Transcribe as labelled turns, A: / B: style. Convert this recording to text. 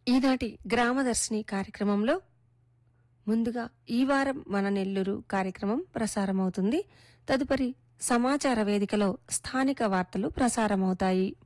A: ఈనాటి గ్రామదర్శిని కార్యక్రమంలో ముందుగా ఈ వారం మన నెల్లూరు కార్యక్రమం ప్రసారమవుతుంది. తదుపరి సమాచార వేదికలో స్థానిక వార్తలు ప్రసారమవుతాయి.